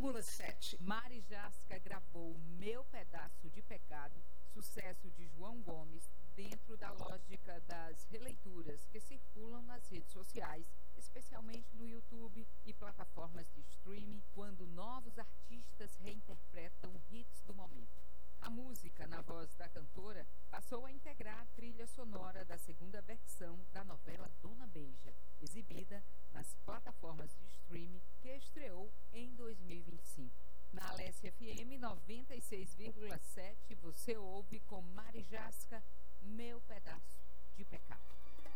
Fórmula 7. Mari Jasca gravou Meu Pedaço de Pecado, sucesso de João Gomes, dentro da lógica das releituras que circulam nas redes sociais, especialmente no YouTube e plataformas de streaming, quando novos artistas reinterpretam hits do momento. A música, na voz da cantora, passou a integrar a trilha sonora da segunda versão da novela Dona Beija, exibida nas plataformas de streaming, que estreou em 2025. Na Alessia FM 96,7, você ouve com Mari Jasca Meu Pedaço de Pecado.